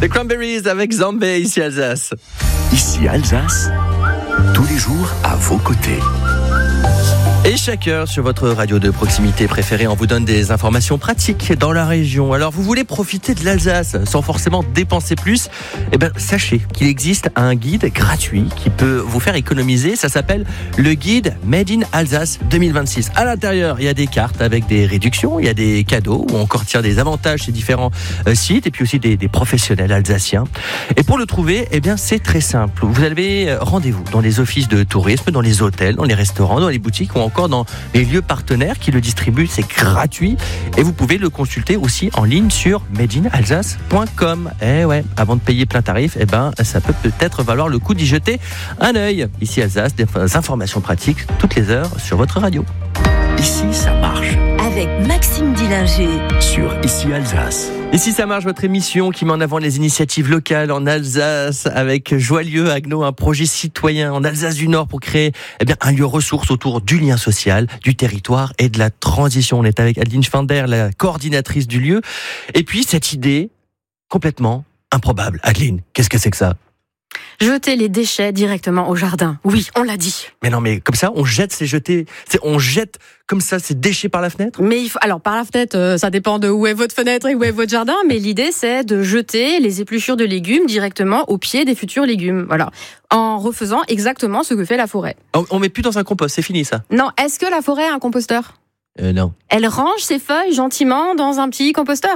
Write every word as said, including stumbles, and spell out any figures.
Les Cranberries avec Zambé, ici Alsace. Ici Alsace, tous les jours à vos côtés. Et chaque heure sur votre radio de proximité préférée, on vous donne des informations pratiques dans la région. Alors vous voulez profiter de l'Alsace sans forcément dépenser plus? Eh bien sachez qu'il existe un guide gratuit qui peut vous faire économiser. Ça s'appelle le guide Made in Alsace deux mille vingt-six. À l'intérieur, il y a des cartes avec des réductions, il y a des cadeaux ou encore tiens des avantages chez différents euh, sites et puis aussi des, des professionnels alsaciens. Et pour le trouver, eh bien c'est très simple. Vous avez rendez-vous dans les offices de tourisme, dans les hôtels, dans les restaurants, dans les boutiques ou encore dans les lieux partenaires qui le distribuent. C'est gratuit et vous pouvez le consulter aussi en ligne sur made in alsace point com. Eh ouais, avant de payer plein tarif, eh ben, ça peut peut-être valoir le coup d'y jeter un œil. Ici Alsace, des informations pratiques toutes les heures sur votre radio. Ici, ça marche. Avec Maxime Dillinger. Sur Ici Alsace. Ici, ça marche, votre émission qui met en avant les initiatives locales en Alsace avec Joyeux Agno, un projet citoyen en Alsace du Nord pour créer eh bien, un lieu ressource autour du lien social, du territoire et de la transition. On est avec Adeline Schwinder, la coordinatrice du lieu. Et puis, cette idée complètement improbable. Adeline, qu'est-ce que c'est que ça ? Jeter les déchets directement au jardin. Oui, on l'a dit. Mais non, mais comme ça, on jette ces jetés, c'est, on jette comme ça ces déchets par la fenêtre ? Mais il faut, alors par la fenêtre, euh, ça dépend de où est votre fenêtre et où est votre jardin, mais l'idée c'est de jeter les épluchures de légumes directement au pied des futurs légumes. Voilà, en refaisant exactement ce que fait la forêt. On, on met plus dans un compost, c'est fini ça ? Non, est-ce que la forêt a un composteur ? Euh, non. Elle range ses feuilles gentiment dans un petit composteur.